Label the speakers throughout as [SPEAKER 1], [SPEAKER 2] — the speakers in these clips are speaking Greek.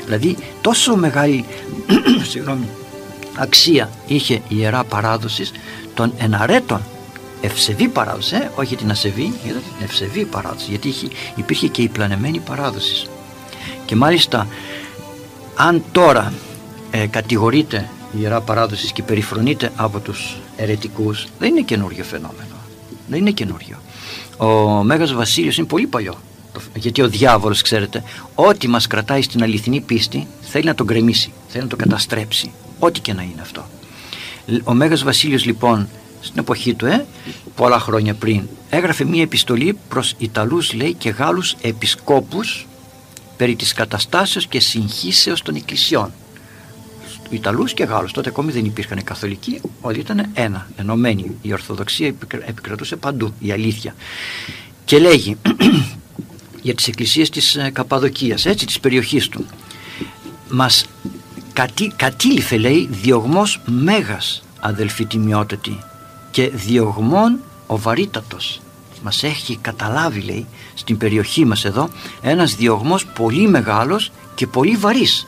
[SPEAKER 1] Δηλαδή τόσο μεγάλη αξία είχε η Ιερά Παράδοση των εναρέτων, ευσεβή παράδοση, όχι την ασεβή, την ευσεβή παράδοση, γιατί υπήρχε και η πλανεμένη παράδοση. Και μάλιστα αν τώρα κατηγορείται η Ιερά Παράδοση και περιφρονείται από τους αιρετικούς, δεν είναι καινούριο φαινόμενο, δεν είναι καινούριο. Ο Μέγας Βασίλειος είναι πολύ παλιό, γιατί ο διάβολος, ξέρετε, ό,τι μας κρατάει στην αληθινή πίστη θέλει να τον γκρεμίσει, θέλει να τον καταστρέψει, ό,τι και να είναι αυτό. Ο Μέγας Βασίλειος λοιπόν στην εποχή του, πολλά χρόνια πριν, έγραφε μία επιστολή προς Ιταλούς, λέει, και Γάλλους επισκόπους περί της καταστάσεως και συγχύσεως των εκκλησιών. Ιταλούς και Γάλλους, τότε ακόμη δεν υπήρχαν καθολικοί, όλοι ήταν ένα, ενωμένοι. Η Ορθοδοξία επικρατούσε παντού, η αλήθεια. Και λέγει για τις εκκλησίες της Καπαδοκίας, έτσι, της περιοχής του, μας κατήλυφε, λέει, διωγμός μέγας, αδελφοί τιμιότατοι, και διωγμόν ο βαρύτατος. Μας έχει καταλάβει, λέει, στην περιοχή μας εδώ ένας διωγμός πολύ μεγάλος και πολύ βαρύς,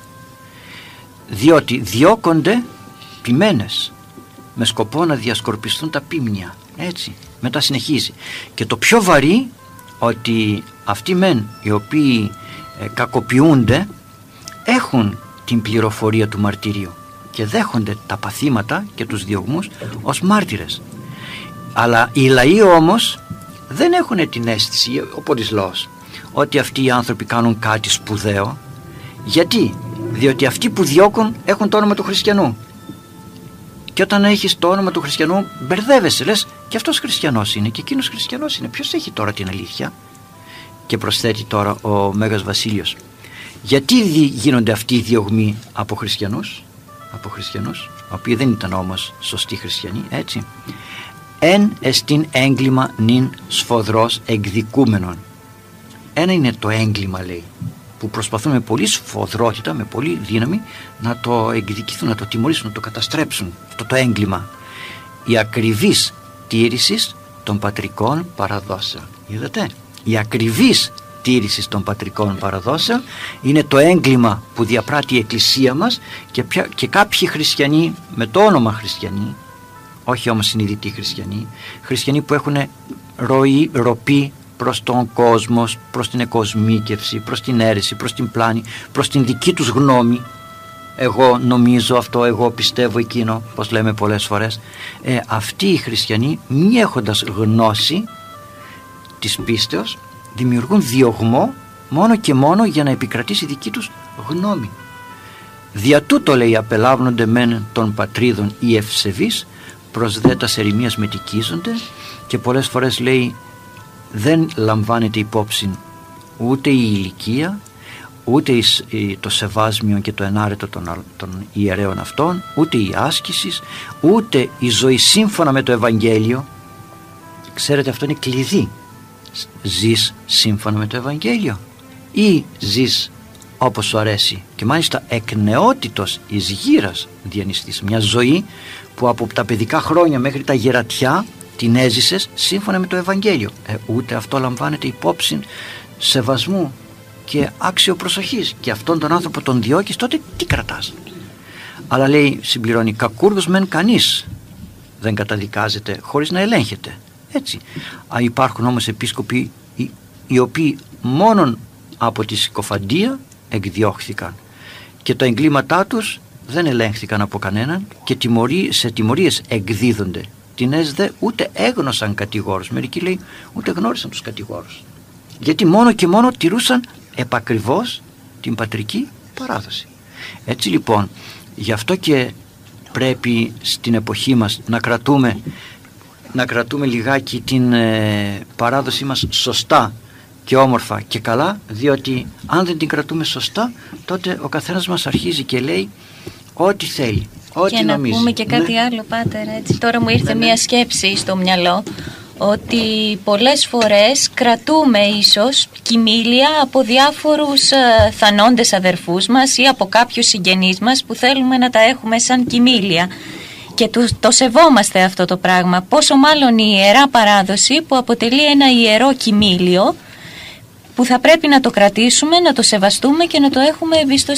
[SPEAKER 1] διότι διώκονται ποιμένες με σκοπό να διασκορπιστούν τα πίμνια. Έτσι, μετά συνεχίζει, και το πιο βαρύ, ότι αυτοί μεν οι οποίοι κακοποιούνται έχουν την πληροφορία του μαρτυρίου και δέχονται τα παθήματα και τους διωγμούς ως μάρτυρες. Αλλά οι λαοί όμως δεν έχουν την αίσθηση, ο πολυσλαός, ότι αυτοί οι άνθρωποι κάνουν κάτι σπουδαίο. Γιατί? Διότι αυτοί που διώκουν έχουν το όνομα του χριστιανού, και όταν έχεις το όνομα του χριστιανού μπερδεύεσαι, λες, και αυτός χριστιανός είναι και εκείνος χριστιανός είναι, ποιος έχει τώρα την αλήθεια? Και προσθέτει τώρα ο Μέγας Βασίλειος, γιατί γίνονται αυτοί οι διωγμοί από χριστιανούς, οι οποίοι δεν ήταν όμως σωστοί χριστιανοί, έτσι? Εν εστίν έγκλημα νυν σφοδρός εκδικούμενον. Ένα είναι το έγκλημα, λέει, που προσπαθούν με πολύ σφοδρότητα, με πολύ δύναμη να το εκδικηθούν, να το τιμωρήσουν, να το καταστρέψουν, αυτό το έγκλημα. Η ακριβής τήρησης των πατρικών παραδόσεων. Είδατε, η ακριβής τήρησης των πατρικών παραδόσεων είναι το έγκλημα που διαπράττει η Εκκλησία μας, και κάποιοι χριστιανοί με το όνομα χριστιανοί, όχι όμως συνειδητοί χριστιανοί που έχουν ροπή προς τον κόσμο, προς την εκοσμίκευση, προς την αίρεση, προς την πλάνη, προς την δική τους γνώμη. Εγώ νομίζω αυτό, εγώ πιστεύω εκείνο, πως λέμε πολλές φορές. Αυτοί οι χριστιανοί, μη έχοντας γνώση της πίστεως, δημιουργούν διωγμό μόνο και μόνο για να επικρατήσει δική τους γνώμη. Δια τούτο, λέει, απελάβνονται μεν των πατρίδων οι ευσεβείς, προς δε τας ερημίας μετικίζονται, και πολλές φορές, λέει, δεν λαμβάνεται υπόψη ούτε η ηλικία, ούτε το σεβάσμιο και το ενάρετο των ιερέων αυτών, ούτε η άσκηση, ούτε η ζωή σύμφωνα με το Ευαγγέλιο. Ξέρετε, αυτό είναι κλειδί. Ζεις σύμφωνα με το Ευαγγέλιο ή ζεις όπως σου αρέσει? Και μάλιστα εκ νεότητος εις γύρας διανυστής, μια ζωή που από τα παιδικά χρόνια μέχρι τα γερατιά την έζησες σύμφωνα με το Ευαγγέλιο. Ούτε αυτό λαμβάνεται υπόψη σεβασμού και άξιο προσοχής, και αυτόν τον άνθρωπο τον διώκεις, τότε τι κρατάς? Αλλά, λέει, συμπληρώνει, κακούργος μεν κανείς δεν καταδικάζεται χωρίς να ελέγχεται. Έτσι. Υπάρχουν όμως επίσκοποι οι οποίοι μόνον από τη συκοφαντία εκδιώχθηκαν και τα εγκλήματά τους δεν ελέγχθηκαν από κανέναν, και σε τιμωρίες εκδίδονται. Την έσδε ούτε έγνωσαν κατηγόρους. Μερικοί, λέει, ούτε γνώρισαν τους κατηγόρους, γιατί μόνο και μόνο τηρούσαν επακριβώς την πατρική παράδοση. Έτσι λοιπόν, γι' αυτό και πρέπει στην εποχή μας να κρατούμε λιγάκι την παράδοσή μας σωστά και όμορφα και καλά, διότι αν δεν την κρατούμε σωστά, τότε ο καθένας μας αρχίζει και λέει ό,τι θέλει, ό,τι
[SPEAKER 2] και
[SPEAKER 1] νομίζει.
[SPEAKER 2] Να πούμε και κάτι άλλο, Πάτερ, έτσι. Τώρα μου ήρθε μια σκέψη στο μυαλό, ότι πολλές φορές κρατούμε ίσως κοιμήλια από διάφορους θανόντες αδερφούς μας ή από κάποιους συγγενείς μας που θέλουμε να τα έχουμε σαν κοιμήλια, και το σεβόμαστε αυτό το πράγμα, πόσο μάλλον η Ιερά Παράδοση που αποτελεί ένα ιερό κοιμήλιο που θα πρέπει να το κρατήσουμε, να το σεβαστούμε και να το έχουμε εμπιστοσύνη.